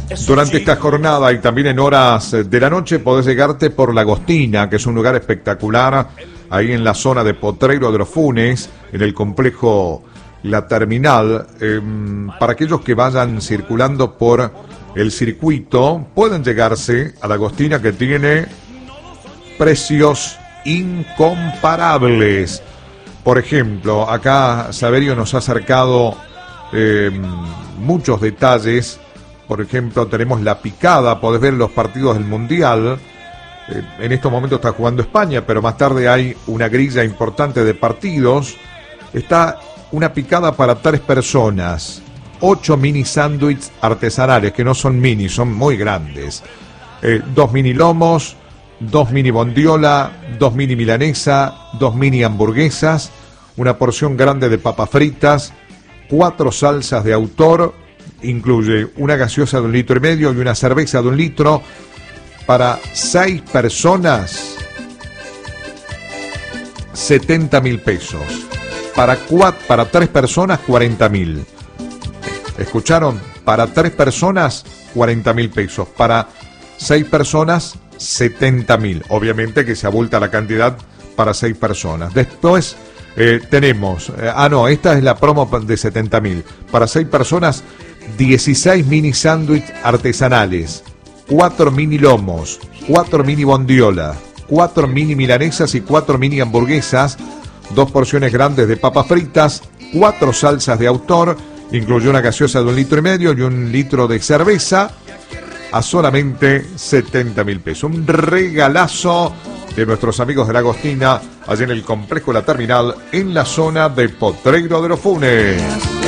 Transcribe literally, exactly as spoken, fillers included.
Durante esta jornada y también en horas de la noche podés llegarte por La Agostina, que es un lugar espectacular, ahí en la zona de Potrero de los Funes, en el complejo La Terminal. Eh, para aquellos que vayan circulando por el circuito, pueden llegarse a La Agostina, que tiene precios incomparables. Por ejemplo, acá Saverio nos ha acercado eh, muchos detalles. Por ejemplo, tenemos la picada, podés ver los partidos del Mundial. Eh, en estos momentos está jugando España, pero más tarde hay una grilla importante de partidos. Está una picada para tres personas. Ocho mini sándwiches artesanales, que no son mini, son muy grandes. Eh, dos mini lomos, dos mini bondiola, dos mini milanesa, dos mini hamburguesas, una porción grande de papas fritas, cuatro salsas de autor, incluye una gaseosa de un litro y medio y una cerveza de un litro para seis personas, setenta mil pesos. Para, cuatro, para tres personas, cuarenta mil. ¿Escucharon? Para tres personas, cuarenta mil pesos. Para seis personas, setenta mil. Obviamente que se abulta la cantidad para seis personas. Después eh, tenemos, eh, ah no, esta es la promo de setenta mil. Para seis personas, dieciséis mini sándwiches artesanales, cuatro mini lomos, cuatro mini bondiola, cuatro mini milanesas y cuatro mini hamburguesas, dos porciones grandes de papas fritas, cuatro salsas de autor, incluye una gaseosa de un litro y medio y un litro de cerveza, a solamente setenta mil pesos. Un regalazo de nuestros amigos de La Agostina, allí en el complejo La Terminal, en la zona de Potrero de los Funes.